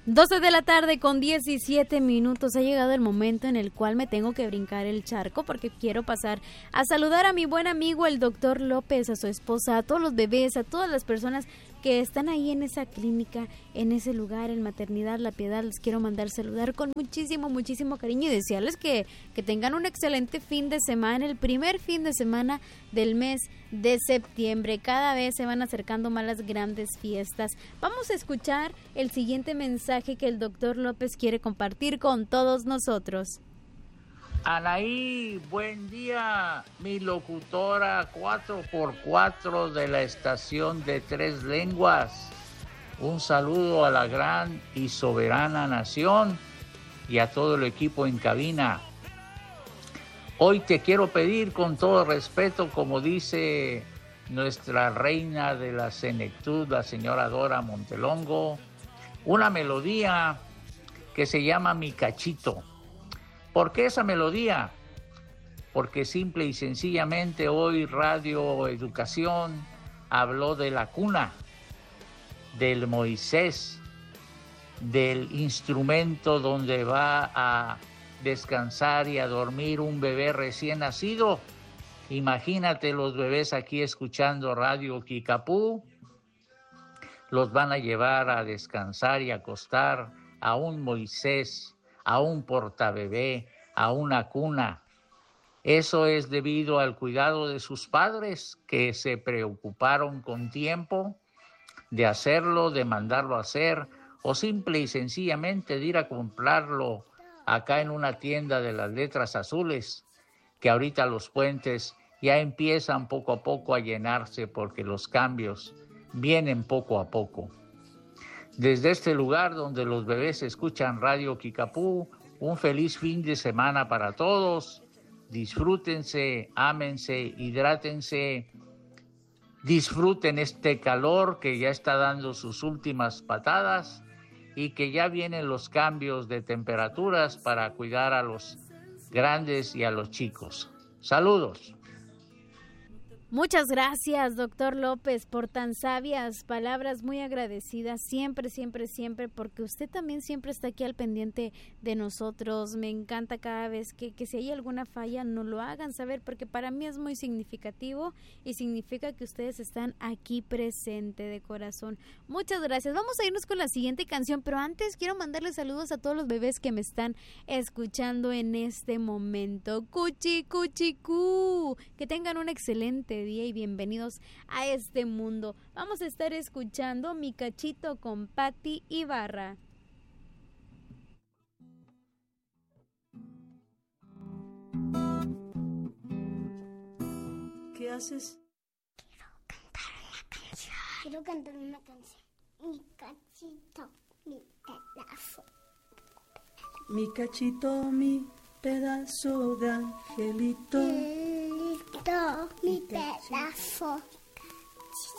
12 de la tarde con 17 minutos. Ha llegado el momento en el cual me tengo que brincar el charco porque quiero pasar a saludar a mi buen amigo el doctor López, a su esposa, a todos los bebés, a todas las personas que están ahí en esa clínica, en ese lugar, en Maternidad La Piedad. Les quiero mandar saludar con muchísimo cariño y desearles que tengan un excelente fin de semana, el primer fin de semana del mes de septiembre. Cada vez se van acercando más las grandes fiestas. Vamos a escuchar el siguiente mensaje que el doctor López quiere compartir con todos nosotros. Anaí, buen día, mi locutora 4x4 de la estación de Tres Lenguas. Un saludo a la gran y soberana nación y a todo el equipo en cabina. Hoy te quiero pedir con todo respeto, como dice nuestra reina de la senectud, la señora Dora Montelongo, una melodía que se llama Mi Cachito. ¿Por qué esa melodía? Porque simple y sencillamente hoy Radio Educación habló de la cuna, del Moisés, del instrumento donde va a descansar y a dormir un bebé recién nacido. Imagínate los bebés aquí escuchando Radio Kickapoo, los van a llevar a descansar y acostar a un Moisés, a un portabebé, a una cuna. Eso es debido al cuidado de sus padres que se preocuparon con tiempo de hacerlo, de mandarlo a hacer o simple y sencillamente de ir a comprarlo acá en una tienda de las letras azules, que ahorita los puentes ya empiezan poco a poco a llenarse porque los cambios vienen poco a poco. Desde este lugar donde los bebés escuchan Radio Kickapoo, un feliz fin de semana para todos. Disfrútense, ámense, hidrátense, disfruten este calor que ya está dando sus últimas patadas y que ya vienen los cambios de temperaturas para cuidar a los grandes y a los chicos. Saludos. Muchas gracias, doctor López, por tan sabias palabras, muy agradecidas, siempre, porque usted también siempre está aquí al pendiente de nosotros. Me encanta cada vez que si hay alguna falla nos lo hagan saber, porque para mí es muy significativo y significa que ustedes están aquí presente de corazón. Muchas gracias. Vamos a irnos con la siguiente canción, pero antes quiero mandarles saludos a todos los bebés que me están escuchando en este momento. Cuchi, cuchi, cu. Que tengan un excelente día y bienvenidos a este mundo. Vamos a estar escuchando Mi Cachito con Patti Ibarra. ¿Qué haces? Quiero cantar una canción. Mi cachito, mi pedazo. Mi cachito, mi pedazo de angelito. Mi pedazo.